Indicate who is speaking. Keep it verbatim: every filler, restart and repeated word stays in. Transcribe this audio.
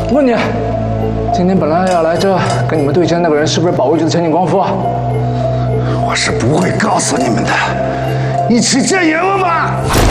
Speaker 1: 问你，今天本来要来这跟你们对阵那个人，是不是保卫局的前景光夫啊？
Speaker 2: 我是不会告诉你们的，一起见阎王吧！